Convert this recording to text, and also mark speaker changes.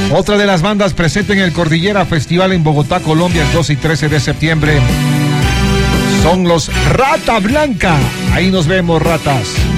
Speaker 1: Otra de las bandas presente en el Cordillera Festival en Bogotá, Colombia, el 12 y 13 de septiembre, son los Rata Blanca. Ahí nos vemos, ratas.